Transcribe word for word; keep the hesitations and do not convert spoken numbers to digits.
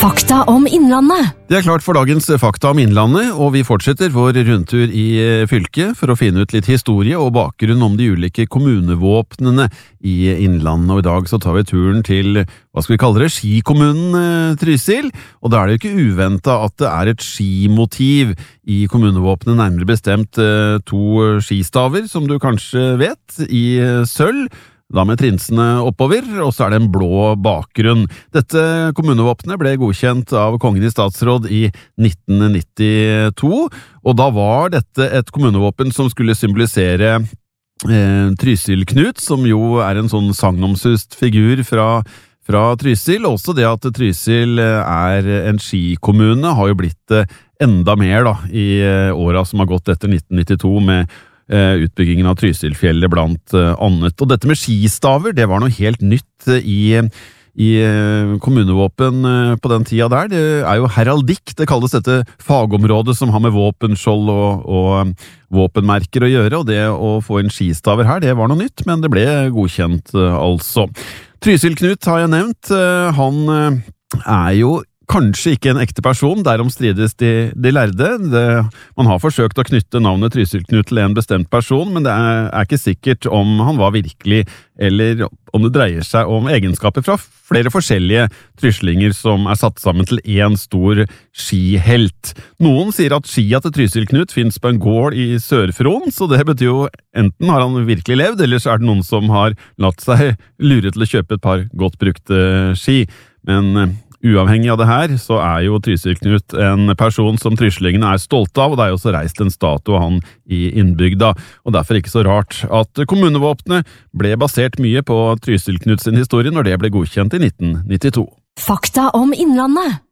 Fakta om Innlandet. Det er klart for dagens Fakta om Innlandet, og vi fortsetter vår rundtur i fylket for å finne ut litt historie og bakgrunn om de ulike kommunevåpnene i Innlandet. Og i dag så tar vi turen til, hva skal vi kalle det, skikommunen Trysil, og da er det jo ikke uventet at det er et skimotiv i kommunevåpnet, nærmere bestemt to skistaver, som du kanskje vet, i sølv, da med trinsene oppover, og så er det en blå bakgrunn. Dette kommunevåpnet ble godkjent av Kongen i statsråd i nitten nittito, og da var dette et kommunevåpen som skulle symbolisere eh, Trysil-Knut, som jo er en sånn sagnomsust figur fra, fra Trysil. Også det at Trysil er en skikommune har jo blitt eh, enda mer da, i eh, åra som har gått etter nitten nittito med utbyggingen av Trysilfjellet blant annet. Og dette med skistaver, det var noe helt nytt i, i kommunevåpen på den tida der. Det er jo heraldikk, det kalles dette fagområdet som har med våpenskjold og, og våpenmerker å gjøre, og det å få en skistaver her, det var noe nytt, men det ble godkjent altså. Trysil-Knut har jeg nevnt, han er jo kanskje ikke en ekte person, derom strides de, de lærde. Det, man har forsøkt å knytte navnet Trysil-Knut til en bestemt person, men det er, er ikke sikkert om han var virkelig, eller om det dreier seg om egenskaper fra flere forskjellige tryslinger som er satt sammen til en stor skihelt. Noen sier at skia til Trysil-Knut finnes på en gård i Sør-Fron, så det betyr jo enten har han virkelig levd, eller så er det noen som har latt seg lure til å kjøpe et par godt brukte ski. Men uavhengig av det her, så er jo Trysil-Knut en person som tryslingene er stolte av, og det er jo også reist en statue av han i innbygda, og derfor ikke så rart at kommunevåpnet ble basert mye på Trysil-Knut sin historie når det ble godkjent i nitten nittito. Fakta om Innlandet.